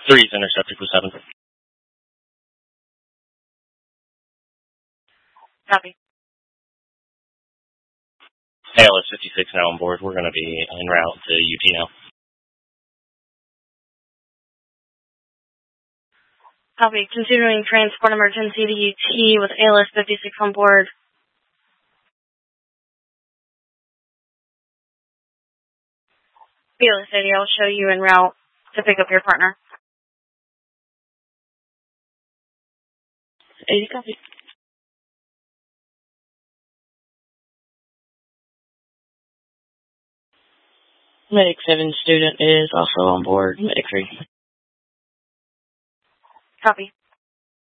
3 is intercepted for 7. Copy. ALS 56 now on board. We're going to be en route to UT now. Copy. Continuing transport emergency to UT with ALS 56 on board. Fearless 80, I'll show you en route to pick up your partner. 80, copy. Medic 7 student is also on board. Medic 3. Copy.